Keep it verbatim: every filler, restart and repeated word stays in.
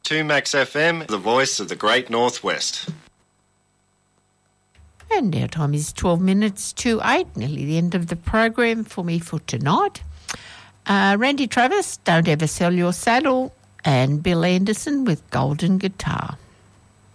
two Max F M, the voice of the Great Northwest. And our time is twelve minutes to eight, nearly the end of the program for me for tonight. Uh, Randy Travis, Don't Ever Sell Your Saddle, and Bill Anderson with Golden Guitar.